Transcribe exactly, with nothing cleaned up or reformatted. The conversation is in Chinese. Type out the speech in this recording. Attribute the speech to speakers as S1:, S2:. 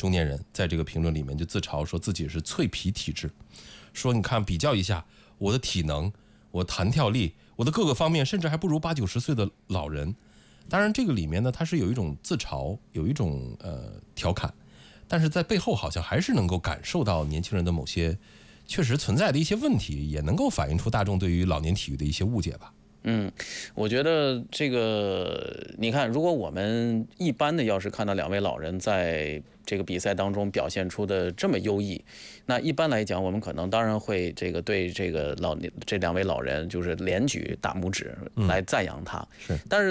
S1: 中年人在这个评论里面就自嘲说自己是脆皮体质，说你看比较一下我的体能、我弹跳力、我的各个方面，甚至还不如八九十岁的老人。当然，这个里面呢，它是有一种自嘲，有一种呃调侃，但是在背后好像还是能够感受到年轻人的某些确实存在的一些问题，也能够反映出大众对于老年体育的一些误解吧。
S2: 嗯，我觉得这个，你看，如果我们一般的要是看到两位老人在这个比赛当中表现出的这么优异，那一般来讲，我们可能当然会这个对这个老这两位老人就是连举大拇指来赞扬他。
S1: 嗯、是，
S2: 但是